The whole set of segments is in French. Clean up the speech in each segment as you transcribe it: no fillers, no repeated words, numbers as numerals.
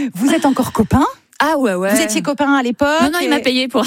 Vous êtes encore copains ? Ah ouais. Vous étiez copains à l'époque ? Non, il m'a payé pour...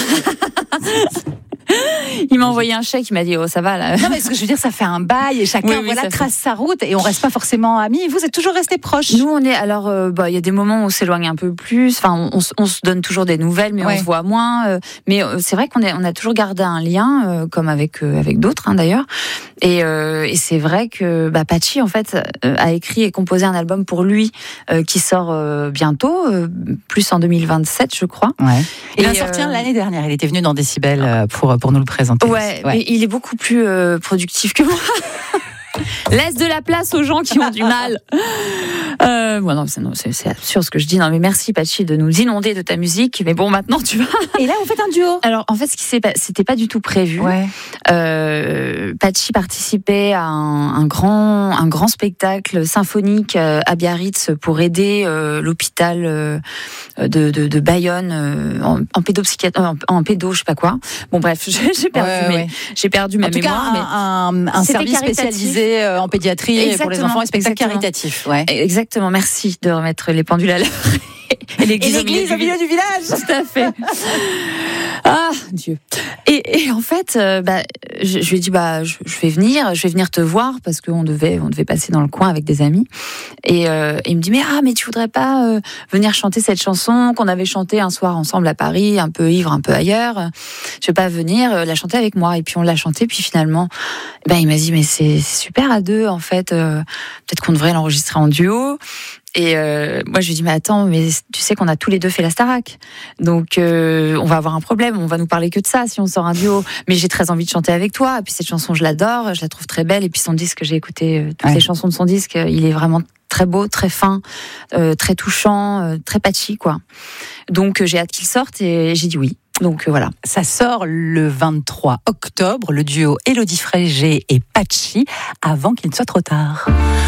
Il m'a envoyé un chèque, il m'a dit ça va là. Non mais ce que je veux dire, ça fait un bail et chacun trace sa route et on reste pas forcément amis. Vous êtes toujours restés proches. Nous on est alors il y a des moments où on s'éloigne un peu plus. Enfin on se donne toujours des nouvelles, mais on se voit moins. Mais c'est vrai qu'on a toujours gardé un lien comme avec d'autres d'ailleurs. Et c'est vrai que Patchy en fait a écrit et composé un album pour lui qui sort bientôt, plus en 2027 je crois. Ouais. Il a sorti l'année dernière. Il était venu dans Décibel pour nous le présenter. Ouais. Mais il est beaucoup plus productif que moi. Laisse de la place aux gens qui ont du mal. Non, c'est absurde ce que je dis. Non, mais merci Patchy de nous inonder de ta musique. Mais bon, maintenant tu vas. Et là, vous faites un duo. Alors, en fait, c'était pas du tout prévu. Ouais. Patchy participait à un grand spectacle symphonique à Biarritz pour aider l'hôpital de Bayonne en pédopsychiatrie, en pédo, je sais pas quoi. Bon, bref, j'ai perdu ma mémoire. Mais un service spécialisé en pédiatrie. Exactement, pour les enfants et spectacle caritatif. Ouais. Exactement, merci de remettre les pendules à l'heure. Et l'église au milieu du village. Tout à fait. Ah, Dieu. Et en fait, je lui ai dit, je vais venir te voir parce qu'on devait passer dans le coin avec des amis. Et il me dit, mais tu voudrais pas venir chanter cette chanson qu'on avait chantée un soir ensemble à Paris, un peu ivre, un peu ailleurs. Je vais pas venir la chanter avec moi. Et puis on l'a chantée, puis finalement, il m'a dit, mais c'est super à deux, en fait. Peut-être qu'on devrait l'enregistrer en duo. Et moi je lui dis mais attends, mais tu sais qu'on a tous les deux fait la Starac, donc on va avoir un problème, on va nous parler que de ça si on sort un duo. Mais j'ai très envie de chanter avec toi. Et puis cette chanson je l'adore, je la trouve très belle. Et puis son disque, j'ai écouté toutes les chansons de son disque, il est vraiment très beau, très fin, très touchant, très patchy quoi. Donc j'ai hâte qu'il sorte et j'ai dit oui. Donc voilà. Ça sort le 23 octobre, le duo Élodie Frégé et Patchy, avant qu'il ne soit trop tard.